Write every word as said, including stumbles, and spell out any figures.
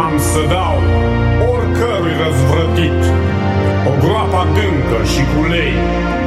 am să dau oricărui răzvrătit, o groapă adâncă și cu lei,